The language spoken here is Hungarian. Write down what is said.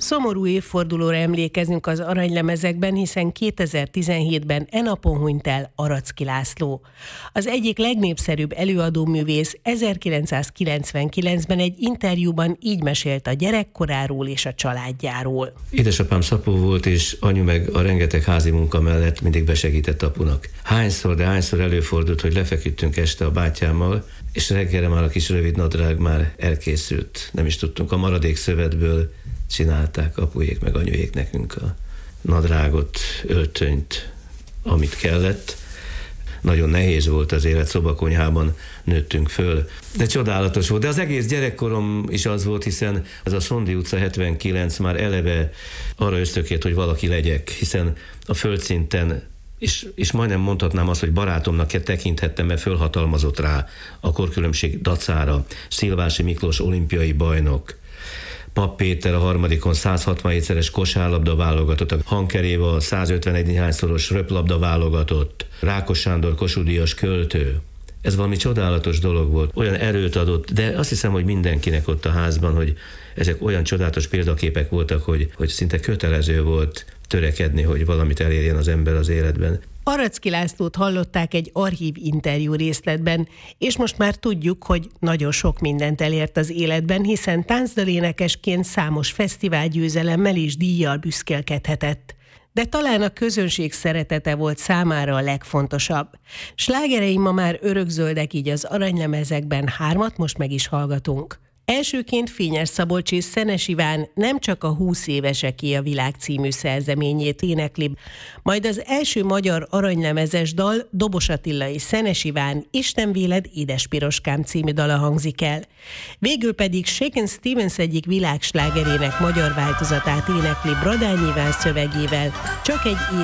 szomorú évfordulóra emlékezünk az aranylemezekben, hiszen 2017-ben napon hunyt el Aracki László. Az egyik legnépszerűbb előadóművész 1999-ben egy interjúban így mesélt a gyerekkoráról és a családjáról. Édesapám szapó volt, és anyu meg a rengeteg házi munka mellett mindig besegített apunak. Hányszor előfordult, hogy lefeküdtünk este a bátyámmal, és reggelre már a kis rövid nadrág már elkészült. Nem is tudtunk, a maradék szövetből csinálták apujék meg anyujék nekünk a nadrágot, öltönyt, amit kellett. Nagyon nehéz volt az élet, szobakonyhában nőttünk föl, de csodálatos volt. De az egész gyerekkorom is az volt, hiszen ez a Szondi utca 79 már eleve arra ösztökélt, hogy valaki legyek, hiszen a földszinten és majdnem mondhatnám azt, hogy barátomnak tekinthettem, mert fölhatalmazott rá a korkülönbség dacára. Szilvási Miklós olimpiai bajnok, Papp Péter a harmadikon 167-szeres kosárlabda válogatott, a Hanker Éva 151 néhányszoros röplabda válogatott, Rákos Sándor Kossuth Díjas költő. Ez valami csodálatos dolog volt, olyan erőt adott, de azt hiszem, hogy mindenkinek ott a házban, hogy ezek olyan csodálatos példaképek voltak, hogy szinte kötelező volt törekedni, hogy valamit elérjen az ember az életben. Aracki Lászlót hallották egy archív interjú részletben, és most már tudjuk, hogy nagyon sok mindent elért az életben, hiszen táncdalénekesként számos fesztiválgyőzelemmel és díjjal büszkélkedhetett. De talán a közönség szeretete volt számára a legfontosabb. Slágereim ma már örökzöldek, így az aranylemezekben 3 most meg is hallgatunk. Elsőként Fényes Szabolcs és Szenes Iván Nem csak a 20 éveseké a világ című szerzeményét énekli, majd az első magyar aranylemezes dal Dobos Attila és Szenes Iván Isten véled édes piroskám című dala hangzik el. Végül pedig Shaken Stevens egyik világslágerének magyar változatát énekli Bradány Iván szövegével, Csak egy